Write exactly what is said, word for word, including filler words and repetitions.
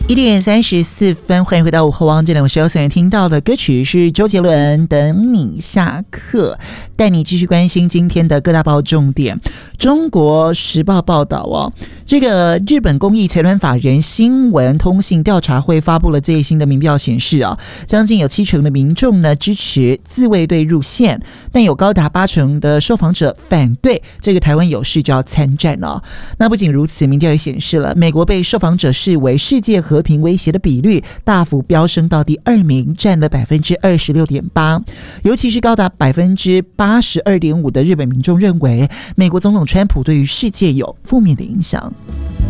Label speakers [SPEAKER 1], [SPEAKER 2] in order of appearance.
[SPEAKER 1] 一点三十四分，欢迎回到午后王，这两位时所听到的歌曲是周杰伦《等你下课》，带你继续关心今天的各大报重点。中国时报报道哦，这个日本公益财团法人新闻通信调查会发布了最新的民调显示啊，将近有七成的民众呢支持自卫队入宪，但有高达八成的受访者反对这个台湾有事就要参战哦。那不仅如此，民调也显示了美国被受访者视为世界和平威胁的比率大幅飙升到第二名，占了百分之二十六点八，尤其是高达百分之八十二点五的日本民众认为美国总统川普对于世界有负面的影响。